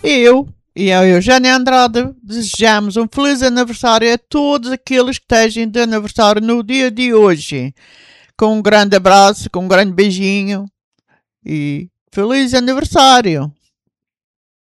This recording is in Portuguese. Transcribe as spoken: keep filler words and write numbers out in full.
Eu e a Eugénia Andrade desejamos um feliz aniversário a todos aqueles que estejam de aniversário no dia de hoje. Com um grande abraço, com um grande beijinho e feliz aniversário!